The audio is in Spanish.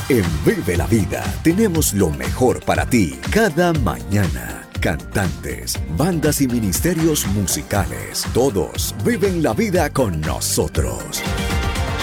En Vive la Vida tenemos lo mejor para ti cada mañana. Cantantes, bandas y ministerios musicales, todos viven la vida con nosotros.